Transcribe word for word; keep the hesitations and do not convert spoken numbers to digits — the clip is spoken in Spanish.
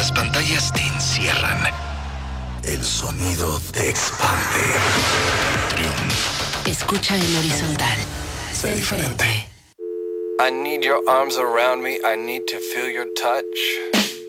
las pantallas te encierran, el sonido te expande. Triun. Escucha en horizontal. Sé diferente. I need your arms around me. I need to feel your touch.